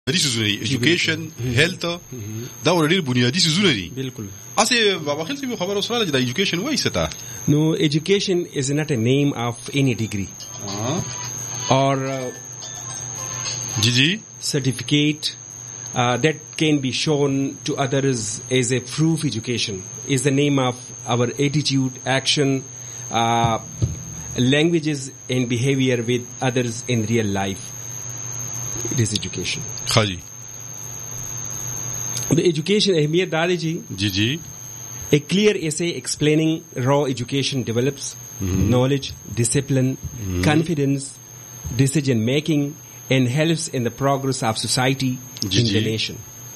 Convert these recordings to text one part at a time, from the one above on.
سيزونه ایجوکیشن هیلث دا ډېر بنیادی سيزونه دي. بالکل. اسه بابا خپل څه خبر اوسره چې د ایجوکیشن وایي ستا نو ایجوکیشن is not a name of any degree or جی certificate that can be shown to others as a proof. Education is the name of our attitude, action, languages and behavior with others in real life. It is education. خاجی The education اہمیت دار جی جی A clear essay explaining raw education develops knowledge, discipline, confidence, decision making and helps in the progress of society in the nation.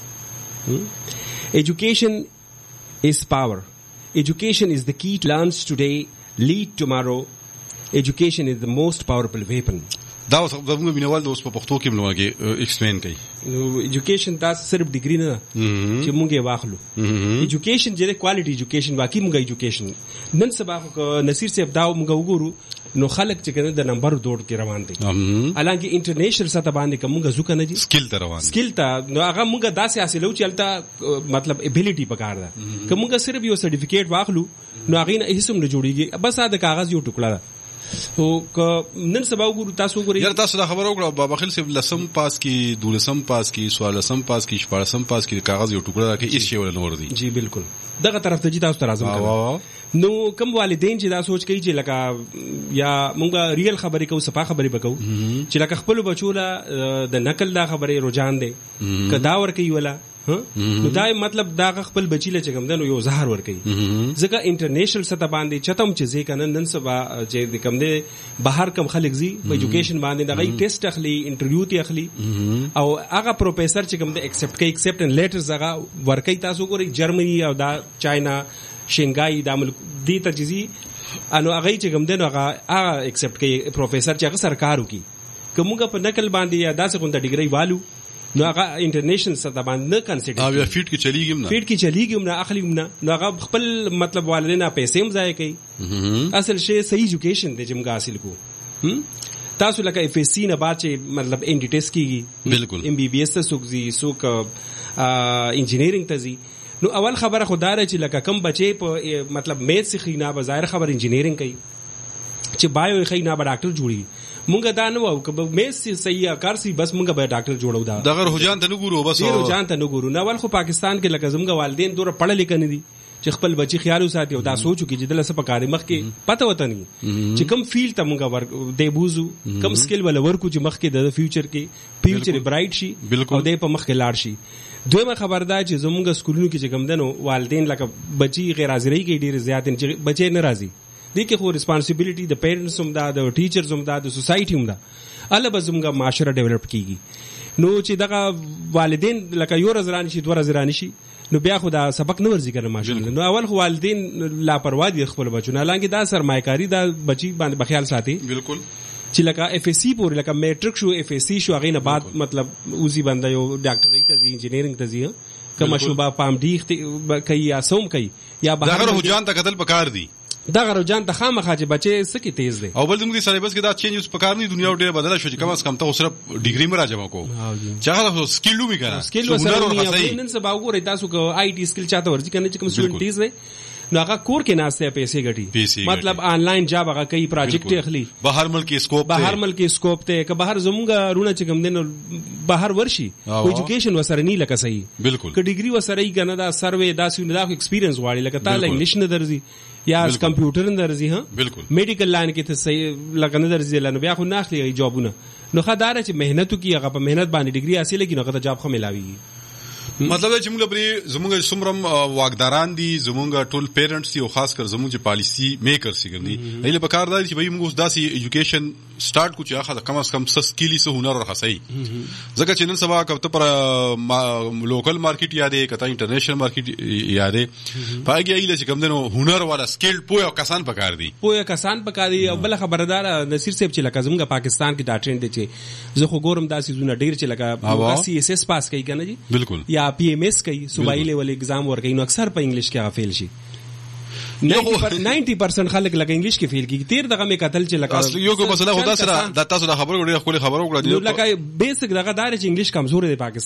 Education is power. Education is the key to learn today, lead tomorrow. Education is the most powerful weapon. دا زموږ مینوال د اوس په پښتو کې ملوګي ایکسپلین کوي. ایجوکیشن دا صرف ډیګری نه چې موږ یې واخلو. ایجوکیشن چې کوالټي ایجوکیشن واقعي موږ ایجوکیشن نن سبا نصیر صاحب دا موږ وګورو نو خلک چې کنه د نمبر دوړ کې روان دي. حالانکه انټرنیشنل سطح باندې کومه ځکه نه دي سکیل ته روان سکیل ته نو هغه موږ داسې حاصلو چې الته مطلب ابیلیټي پکار ده. کومه صرف یو سرټیفیکیټ واخلو نو هغه نه هیڅ هم نه جوړیږي. بس دا کاغذ یو ټوکړه ده. او نن سبا وګورو تاسو وګورئ یار تاسو دا خبر وکړه بابا خیل صاحب لسم پاس کی دولسم پاس کی سوالسم پاس کی شپږم پاس کی کاغذ یو ټوکړه راکې هیڅ شی ول نور دی. جی بالکل دغه طرف ته جی تاسو ته راځم نو کوم والدین چې دا سوچ کوي چې لکه یا مونږه ریل خبرې کوو صفه خبرې وکړو چې لکه خپل بچوله د نقل دا خبرې رجحان دی کدا ور کوي ولا نو دا مطلب دا خپل بچی له چګم دنو یو زهر ور کوي ځکه انټرنیشنل سطح باندې چتم چې ځکه نن سبا چې کوم دی بهر کم خلک زی په ایجوکیشن باندې دا غي ټیسټ اخلي انټرویو تی اخلي او هغه پروفیسور چې کوم دی ایکسپټ ان لیټرز هغه ور کوي. تاسو ګورئ جرمني او دا چاینا شنګای دا ملک دی ته جزي انو هغه چې کوم دی نو هغه ایکسپټ کوي پروفیسور چې هغه سرکار وکي کومه په نقل باندې یا داسې کوم د ډیګری والو نو هغه انټرنیشنل سطح باندې نه کنسیډر او یا فیټ کې چلیږم نه اخلي نه نو هغه خپل مطلب والدین پیسې هم ضایع کوي. اصل شی صحیح ایجوکیشن دی چې موږ حاصل کو. تاسو لکه اف اس سی نه بعد چې مطلب ان ډی ټیسټ کیږي بالکل ام بی بی ایس ته سوک انجینیرینګ ته زی نو اول خبره خدای چې لکه کم بچي په مطلب میث سخی نه بظاهر خبر انجینیرینګ کوي چې بایو خی نه به ډاکټر جوړي مونږ دا نه وو که میث صحیح کار سی بس مونږ به ډاکټر جوړو. دا دغه رجحان ته نه ګورو بس رجحان ته نه ګورو. نو ول خو پاکستان کې لکه زموږ والدین دوره پړه لیکنې دي چې خپل بچي خیال وساتي او دا سوچو کې چې دلته څه پکاري مخ کې پته وته نه چې کم فیل ته مونږ ور دی بوزو کم سکل ول ورکو چې مخ کې د فیوچر کې برایټ شي او د په مخ کې لاړ شي. دویمه خبردار چې زموږ سکولونو کې چې کم دنو والدین لکه بچي غیر حاضرۍ کې ډیر زیات چې بچي نه راځي دي کې خو ریسپانسیبিলিټي د پیرنټس هم دا د ټیچرز هم دا د سوسایټي هم دا الله به زموږ معاشره ډیولپ کیږي. نو چې دغه والدین لکه یو ورځ شي دوه ورځې شي نو بیا خو دا سبق نه ورځي کنه ماشاءالله. نو اول خو والدین لاپروا دي خپل بچو نه لانګي دا سرمایه‌کاری دا بچي باندې بخیال ساتي بالکل چې لکه اف اس سی پورې لکه میټرک شو اف اس سی شو هغه نه بعد مطلب اوزي بنده یو ډاکټرۍ ته انجینیرینګ ته ځي کما شوبه پام دی کوي یا سوم کوي یا بهر رجحان ته قتل پکار دی دا رجحان ته خامخا چې بچي سکی تیز دی او بل زموږ سلیبس کې دا چینجز پکار نه دنیا ډېر بدله شو چې کم از کم ته صرف ډیګری مې راځم کو چې هغه سکیل لومي کنه سکیل وسره نن سبا وګورئ تاسو کو آی ټی سکیل چاته ورځي کنه چې کوم سټوډنټ تیز وي نو هغه کور کې ناشته پیسې ګټي مطلب آنلاین جاب هغه کوي پروجیکټ اخلي بهر ملک اسکوپ ته که بهر زموږ رونه چې کوم دین بهر ورشي ایجوکیشن وسره نه لکه صحیح بالکل که ډیګری وسره یې کنه دا سروې دا سونه دا ایکسپیرینس واړي لکه تعالی انګلیش نه درځي یا کمپیوټر نه درځي ها بالکل میډیکل لاین کې ته صحیح لکه نه درځي لنو بیا خو نه اخلي جابونه نو خدای چې مهنت کی هغه په مهنت باندې ډیګری حاصله کی نو هغه جاب خو ملاوي. مطلب چې موږ لري زموږ سمرم واګداران دي زموږ ټول پیرنټس دي او خاص کر زموږ پالیسی میکر سیګندي ایله پکار دی چې به موږ داسې ایجوکیشن سٹارټ کو چې هغه کم از کم سکیلی سه هنر ورخصي ځکه چې نن سبا کته پر لوکل مارکیټ یادې کته انټرنیشنل مارکیټ یادې پاګي ایله چې کم دنو هنر والا سکیل پوهه کسان پکار دي او بل خبردار نصیر صاحب چې لکه زموږ پاکستان کې دا ټرند دی چې زه خو ګورم داسې زونه ډیر چې لکه سی اس اس پاس کوي کنه جی بالکل یا پی ایم ایس کوي صوبایي لیول ایگزام ورکوي نو اکثر په انګلیش کې غفیل شي 90% خلک لکه انګلیش کې فیل کیږي. تیر دغه مې قتل چې لکه یو کو مسله خدا سره د تاسو د خبرو ډیره خپل خبرو کړه لکه بیسیک دغه دار چې انګلیش کمزور دی پاکستان